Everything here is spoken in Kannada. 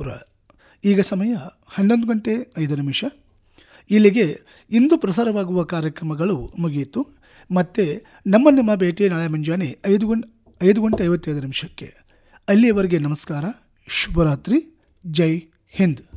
ವಿಜಯಪುರ. ಈಗ ಸಮಯ 11:05. ಇಲ್ಲಿಗೆ ಇಂದು ಪ್ರಸಾರವಾಗುವ ಕಾರ್ಯಕ್ರಮಗಳು ಮುಗಿಯಿತು. ಮತ್ತೆ ನಮ್ಮ ಭೇಟಿ ನಾಳೆ ಮುಂಜಾನೆ 5:55. ಅಲ್ಲಿಯವರೆಗೆ ನಮಸ್ಕಾರ, ಶುಭರಾತ್ರಿ, ಜೈ ಹಿಂದ್.